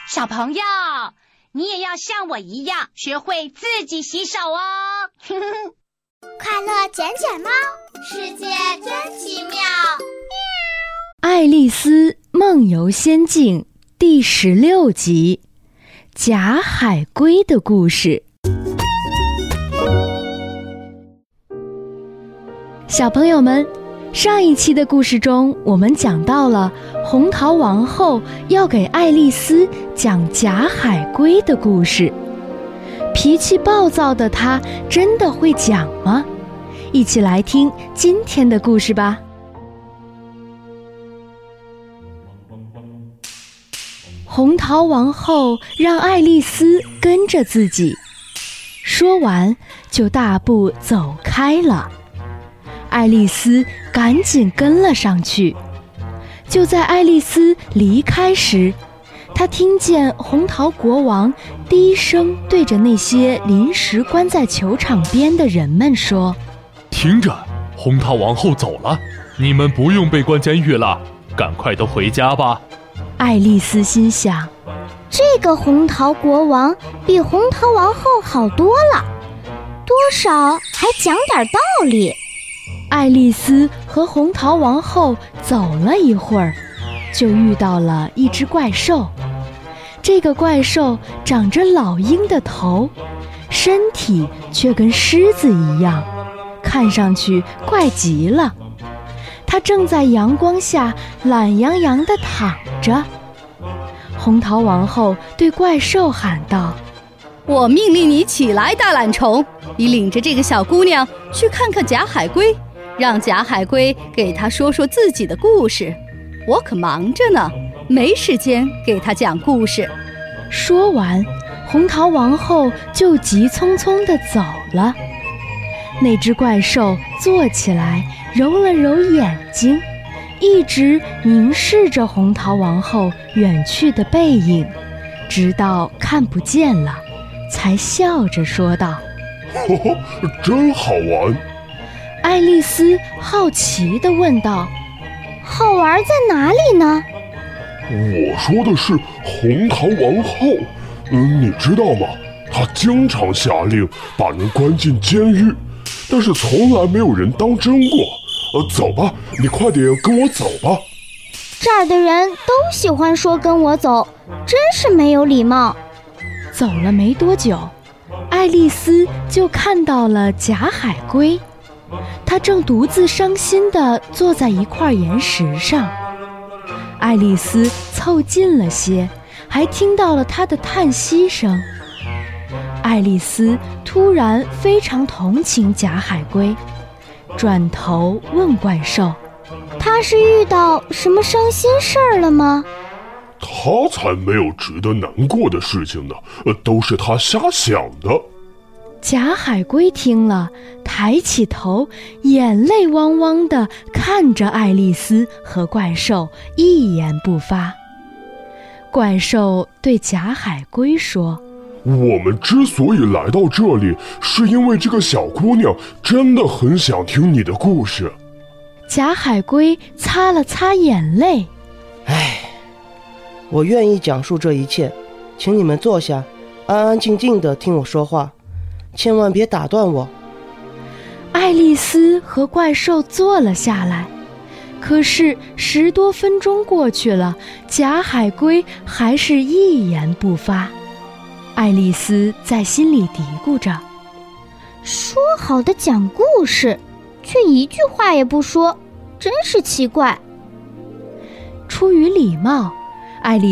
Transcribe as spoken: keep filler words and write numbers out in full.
小朋友，你也要像我一样学会自己洗手哦。 快乐捡捡猫，世界真奇妙。 爱丽丝梦游仙境第十六集，假海龟的故事。小朋友们，上一期的故事中，我们讲到了红桃王后要给爱丽丝讲假海龟的故事。脾气暴躁的她真的会讲吗？一起来听今天的故事吧。红桃王后让爱丽丝跟着自己，说完就大步走开了。爱丽丝赶紧跟了上去。就在爱丽丝离开时，她听见红桃国王低声对着那些临时关在球场边的人们说： 听着，红桃王后走了，你们不用被关监狱了，赶快都回家吧。 爱丽丝心想， 这个红桃国王比红桃王后好多了，多少还讲点道理。 爱丽丝和红桃王后走了一会儿，就遇到了一只怪兽。这个怪兽长着老鹰的头，身体却跟狮子一样，看上去怪极了。它正在阳光下懒洋洋地躺着。红桃王后对怪兽喊道： 我命令你起来，大懒虫，你领着这个小姑娘去看看假海龟，让假海龟给她说说自己的故事。我可忙着呢，没时间给她讲故事。 说完，红桃王后就急匆匆地走了。那只怪兽坐起来，揉了揉眼睛，一直凝视着红桃王后远去的背影，直到看不见了，才笑着说道： 呵呵，真好玩。 爱丽丝好奇地问道： 好玩在哪里呢？ 我说的是红桃王后，嗯，你知道吗？她经常下令把人关进监狱，但是从来没有人当真过。呃，走吧，你快点跟我走吧。 这儿的人都喜欢说跟我走，真是没有礼貌。 走了没多久，爱丽丝就看到了假海龟，她正独自伤心地坐在一块岩石上。爱丽丝凑近了些，还听到了她的叹息声。爱丽丝突然非常同情假海龟，转头问怪兽： 他是遇到什么伤心事儿了吗？ 他才没有值得难过的事情呢，呃，都是他瞎想的。 假海龟听了，抬起头，眼泪汪汪地看着爱丽丝和怪兽，一言不发。怪兽对假海龟说： 我们之所以来到这里，是因为这个小姑娘真的很想听你的故事。 假海龟擦了擦眼泪： 唉，我愿意讲述这一切，请你们坐下，安安静静地听我说话，千万别打断我。 爱丽丝和怪兽坐了下来，可是十多分钟过去了，假海龟还是一言不发。爱丽丝在心里嘀咕着： 说好的讲故事，却一句话也不说，真是奇怪。 出于礼貌，爱丽